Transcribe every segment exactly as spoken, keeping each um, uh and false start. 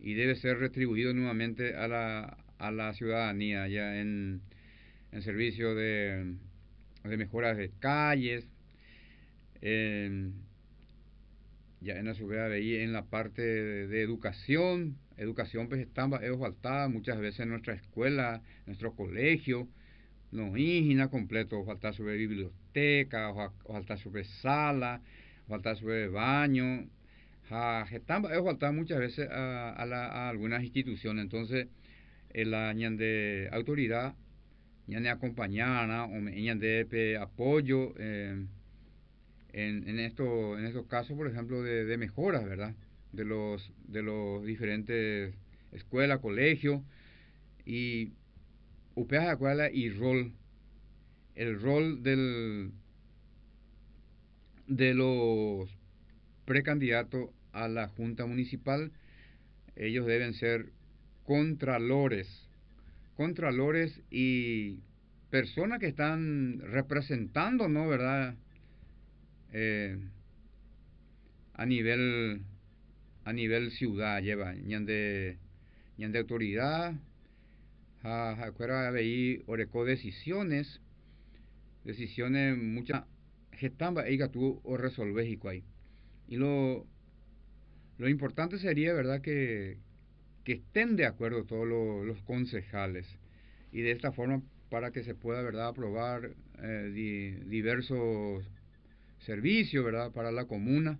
y debe ser retribuido nuevamente a la, a la ciudadanía, ya en, en servicio de, de mejoras de calles, en, ya en la ciudad de ahí en la parte de, de educación. Educación pues está faltada muchas veces en nuestra escuela, en nuestro colegio, no hígina completo, falta sobre biblioteca, o falta sobre sala, falta sobre baño, ja, es falta muchas veces a, a, la, a algunas instituciones. Entonces la de autoridad ñan de acompañar o ñan de apoyo eh, en, en, esto, en estos casos, por ejemplo, de, de mejoras, ¿verdad? De los, de los diferentes escuelas, colegios, y upeas de escuela y rol, el rol del, de los precandidatos a la Junta Municipal. Ellos deben ser contralores, contralores y personas que están representando, ¿no? ¿Verdad? Eh, a nivel a nivel ciudad lleva ñan de ñan de autoridad a acuera veí oreco decisiones decisiones muchas gestamba eiga tú o resolves y cuay y lo lo importante sería, verdad, que que estén de acuerdo todos los, los concejales y de esta forma para que se pueda, verdad, aprobar eh, di, diversos servicios, verdad, para la comuna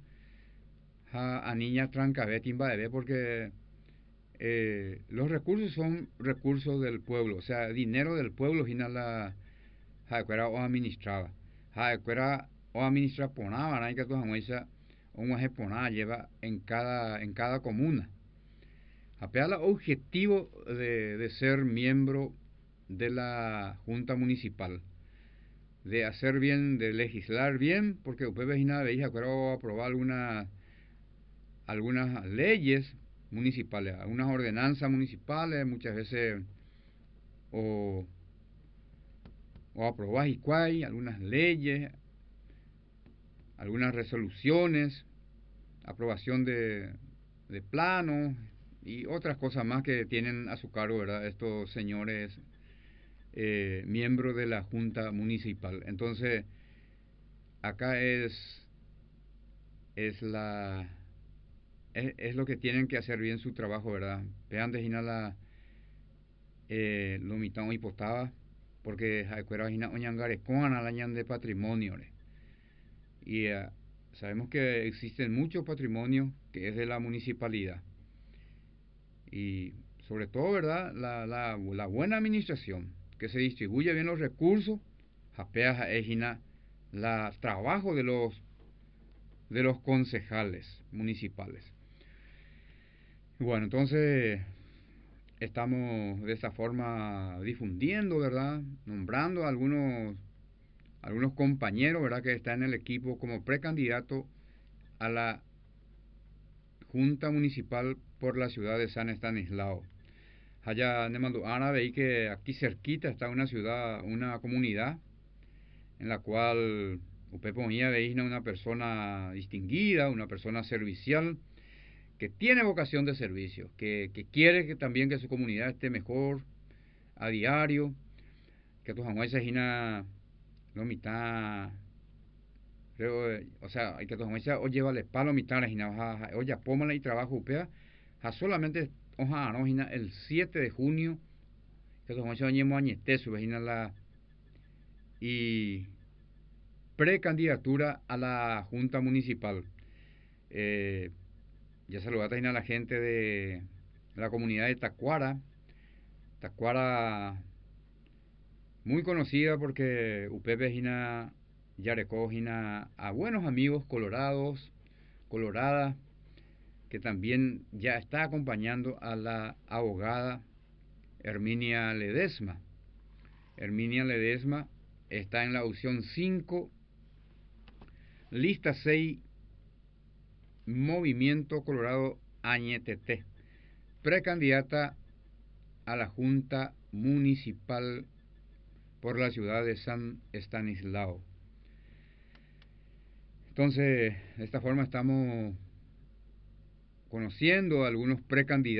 a, a niña trancabe timba de porque eh, los recursos son recursos del pueblo, o sea, dinero del pueblo y la jacuera o administraba jacuera o administra ponaba na que tu jamuesa un ponada lleva en cada en cada comuna. Apela objetivo de, de ser miembro de la Junta Municipal, de hacer bien, de legislar bien, porque usted vecina veis acuerdo aprobar algunas algunas leyes municipales, algunas ordenanzas municipales, muchas veces o, o aprobar y cuay, algunas leyes, algunas resoluciones, aprobación de, de planos y otras cosas más que tienen a su cargo, ¿verdad? Estos señores eh, miembros de la Junta Municipal. Entonces, acá es es la es, es lo que tienen que hacer bien su trabajo, ¿verdad? Vean de la eh, lo mitad y potaba porque jacuera hina oñangare con a la ñan de patrimonio ¿le? Y uh, sabemos que existen muchos patrimonios que es de la municipalidad y sobre todo, verdad, la, la, la buena administración, que se distribuye bien los recursos, japea ejina la trabajo de los de los concejales municipales. Bueno, entonces estamos de esta forma difundiendo, ¿verdad? Nombrando a algunos algunos compañeros, ¿verdad?, que están en el equipo como precandidato a la Junta Municipal por la ciudad de San Estanislao. Allá Nemandu Ana veí que aquí cerquita está una ciudad, una comunidad en la cual usted ponía veí una persona distinguida, una persona servicial, que tiene vocación de servicio, que, que quiere que también que su comunidad esté mejor a diario, que tu jamuesa hina no mitad creo, o sea, hay que tu jamuesa o lleva el palo mitad hina oye pómala y trabajo upea a solamente oja no hina el siete de junio que tu jamuesa ñemo añete su vecina la y precandidatura a la Junta Municipal. Eh, ya saludaste a la gente de la comunidad de Tacuara. Tacuara, muy conocida porque Upepe Gina ya recogina a buenos amigos colorados, coloradas, que también ya está acompañando a la abogada Herminia Ledesma. Herminia Ledesma está en la opción cinco, lista seis, Movimiento Colorado Añetete, precandidata a la Junta Municipal por la ciudad de San Estanislao. Entonces, de esta forma estamos conociendo a algunos precandidatos